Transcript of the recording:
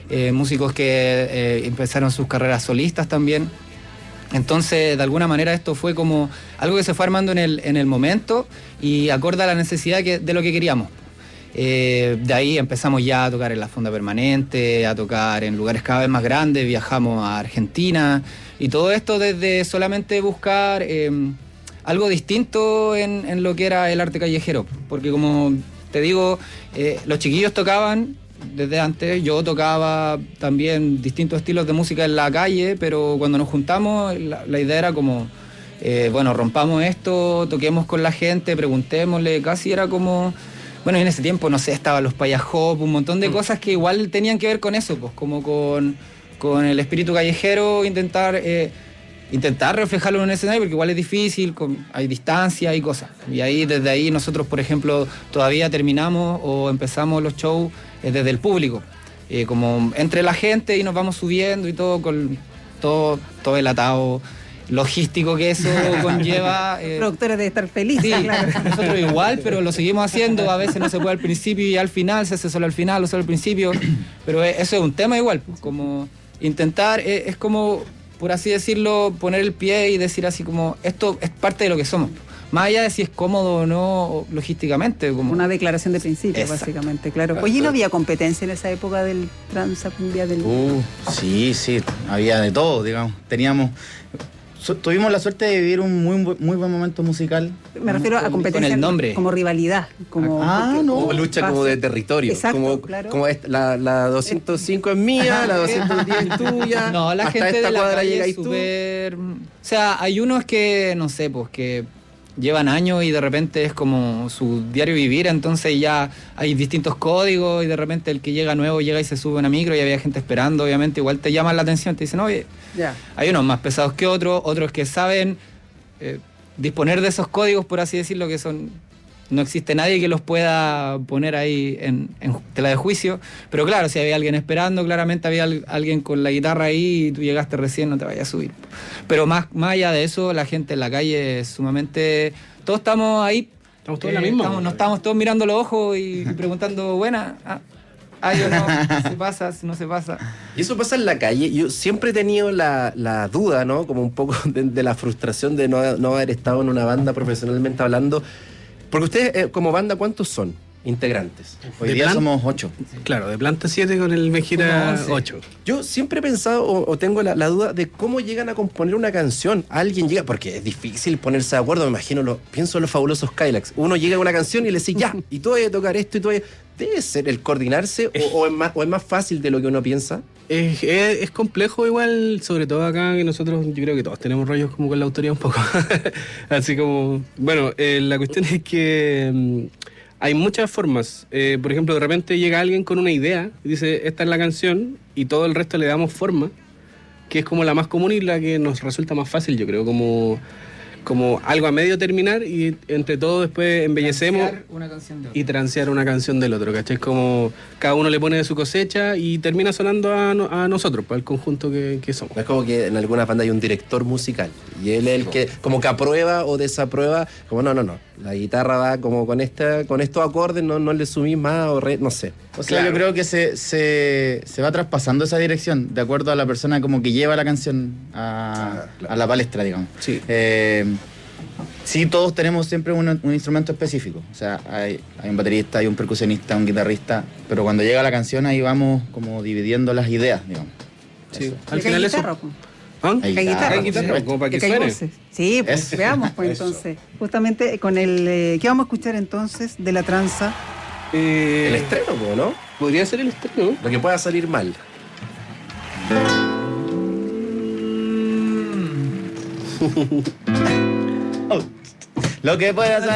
músicos que empezaron sus carreras solistas también. Entonces, de alguna manera esto fue como algo que se fue armando en el momento y acorde a la necesidad de lo que queríamos. De ahí empezamos ya a tocar en la Fonda Permanente, a tocar en lugares cada vez más grandes, viajamos a Argentina y todo esto desde solamente buscar algo distinto en lo que era el arte callejero, porque como te digo, los chiquillos tocaban desde antes, yo tocaba también distintos estilos de música en la calle, pero cuando nos juntamos la idea era como, bueno, rompamos esto, toquemos con la gente, preguntémosle, casi era como... Bueno, en ese tiempo, no sé, estaban los payajop, un montón de cosas que igual tenían que ver con eso, pues como con el espíritu callejero, intentar reflejarlo en un escenario, porque igual es difícil, hay distancia y cosas. Y ahí, desde ahí, nosotros, por ejemplo, todavía terminamos o empezamos los shows desde el público, como entre la gente y nos vamos subiendo y todo, con todo el atado logístico que eso conlleva. Productores de estar felices. Sí, claro. Nosotros igual, pero lo seguimos haciendo. A veces no se puede al principio y al final, se hace solo al final o solo al principio. Pero eso es un tema igual, como intentar, es como, por así decirlo, poner el pie y decir así como, esto es parte de lo que somos. Más allá de si es cómodo o no logísticamente. Como... Una declaración de principios, básicamente, claro. Oye, ¿no había competencia en esa época del tranza cumbia del...? Sí, había de todo, digamos. Tuvimos la suerte de vivir un muy buen momento musical. Me refiero a competencia con el nombre. Como rivalidad. Como lucha como de territorio. Exacto, claro. Como la 205 es mía, la 210 es tuya. No, la hasta gente esta de la cuadra calle llega es y tú. súper... O sea, hay unos que, no sé, pues que llevan años y de repente es como su diario vivir, entonces ya hay distintos códigos y de repente el que llega nuevo llega y se sube a una micro y había gente esperando, obviamente igual te llaman la atención, te dicen, oye, hay unos más pesados que otros que saben disponer de esos códigos, por así decirlo, que son... No existe nadie que los pueda poner ahí en tela de juicio, pero claro, si había alguien esperando, claramente había alguien con la guitarra ahí y tú llegaste recién, no te vayas a subir. Pero más allá de eso, la gente en la calle es sumamente... Todos estamos ahí. Estamos todos en la misma. Nos estamos todos mirando los ojos y preguntando, buena, yo no, se pasa, no se pasa. Y eso pasa en la calle. Yo siempre he tenido la duda, ¿no? Como un poco de la frustración de no haber estado en una banda profesionalmente hablando. Porque ustedes, como banda, ¿cuántos son integrantes? Hoy día somos 8. Claro, de planta 7 con el Mejira 8. Yo siempre he pensado o tengo la duda de cómo llegan a componer una canción. Alguien llega, porque es difícil ponerse de acuerdo, me imagino, pienso en los fabulosos Kylax. Uno llega a una canción y le dice, ya, y tú vas a tocar esto y tú vas a... ¿Debe ser el coordinarse o es más fácil de lo que uno piensa? Es complejo igual, sobre todo acá, que nosotros, yo creo que todos tenemos rollos como con la autoría un poco. Así como, bueno, la cuestión es que hay muchas formas. Por ejemplo, de repente llega alguien con una idea y dice, esta es la canción, y todo el resto le damos forma, que es como la más común y la que nos resulta más fácil, yo creo, como algo a medio terminar y entre todos después embellecemos y transear una canción del otro, ¿cachai? Como cada uno le pone de su cosecha y termina sonando a nosotros, para el conjunto que somos. Es como que en alguna banda hay un director musical y él es el que como que aprueba o desaprueba, como no, la guitarra va como con estos acordes, no le sumís más o no sé. O sea, yo creo que se va traspasando esa dirección de acuerdo a la persona como que lleva la canción a la palestra, digamos. Sí. Sí, todos tenemos siempre un instrumento específico. O sea, hay un baterista, hay un percusionista, un guitarrista, pero cuando llega la canción ahí vamos como dividiendo las ideas, digamos. Sí. Al final eso... Hay guitarra, como para que suene. Sí, pues veamos, pues entonces. Justamente con el... ¿qué vamos a escuchar entonces de la tranza? El estreno, ¿no? Podría ser el estreno. Lo que pueda salir mal. Lo que pueda salir